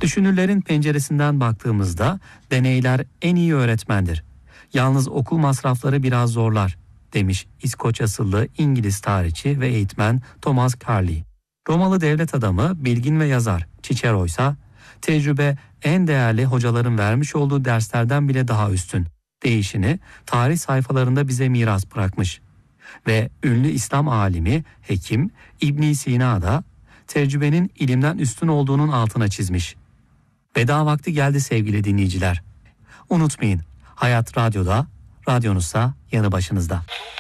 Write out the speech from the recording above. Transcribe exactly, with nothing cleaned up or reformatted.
Düşünürlerin penceresinden baktığımızda deneyler en iyi öğretmendir. Yalnız okul masrafları biraz zorlar, demiş İskoç asıllı İngiliz tarihçi ve eğitmen Thomas Carlyle. Romalı devlet adamı, bilgin ve yazar Cicero ise tecrübe en değerli hocaların vermiş olduğu derslerden bile daha üstün deyişini tarih sayfalarında bize miras bırakmış. Ve ünlü İslam alimi, hekim İbn Sina da tecrübenin ilimden üstün olduğunun altına çizmiş. Veda vakti geldi sevgili dinleyiciler. Unutmayın, Hayat Radyo'da, radyonuzsa yanı başınızda.